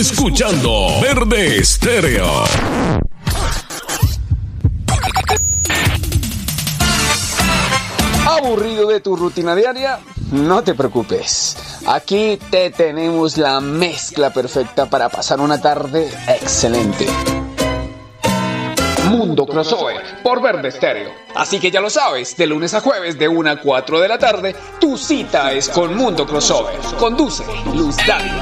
escuchando Verde Estéreo. ¿Aburrido de tu rutina diaria? No te preocupes. Aquí te tenemos la mezcla perfecta para pasar una tarde excelente. Mundo Crossover por Verde Estéreo. Así que ya lo sabes, de lunes a jueves de 1 a 4 de la tarde, tu cita es con Mundo Crossover. Conduce Luz Dávila.